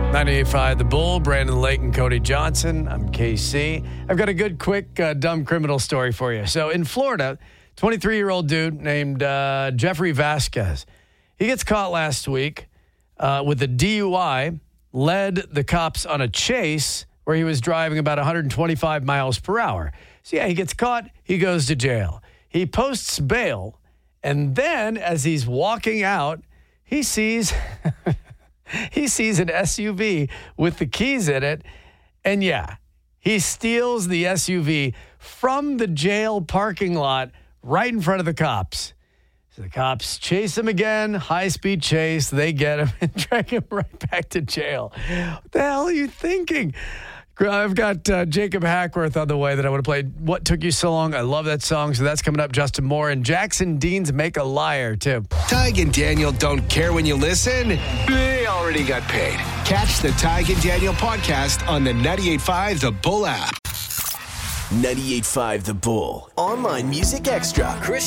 98.5 The Bull, Brandon Lake and Cody Johnson. I'm KC. I've got a good, quick, dumb criminal story for you. So in Florida, 23-year-old dude named Jeffrey Vasquez. He gets caught last week with a DUI, led the cops on a chase where he was driving about 125 miles per hour. So yeah, he gets caught, he goes to jail. He posts bail, and then as he's walking out, he sees... He sees an SUV with the keys in it, and yeah, he steals the SUV from the jail parking lot right in front of the cops. So the cops chase him again, high-speed chase. They get him and drag him right back to jail. What the hell are you thinking? I've got Jacob Hackworth on the way that I want to play. What Took You So Long? I love that song, so that's coming up. Justin Moore and Jackson Dean's Make a Liar, too. Tig and Daniel don't care when you listen. They already got paid. Catch the Tig and Daniel podcast on the 98.5 The Bull app. 98.5 The Bull. Online Music Extra. Chris